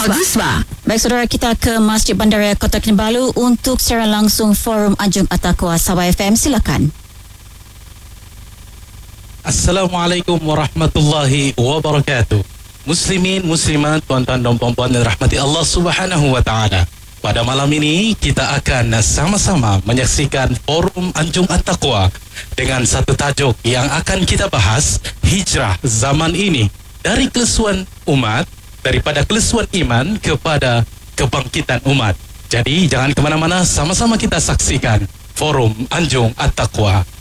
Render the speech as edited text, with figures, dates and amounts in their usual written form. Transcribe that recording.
Baik saudara, kita ke Masjid Bandaraya Kota Kinabalu untuk secara langsung Forum Anjung At-Taqwa. Sabah FM, silakan. Assalamualaikum warahmatullahi wabarakatuh. Muslimin, muslimat, tuan-tuan dan puan-puan yang rahmati Allah Subhanahu wa taala. Pada malam ini kita akan sama-sama menyaksikan Forum Anjung At-Taqwa dengan satu tajuk yang akan kita bahas, hijrah zaman ini dari kelesuan umat, daripada kelesuan iman kepada kebangkitan umat. Jadi jangan ke mana-mana, sama-sama kita saksikan Forum Anjung At-Taqwa.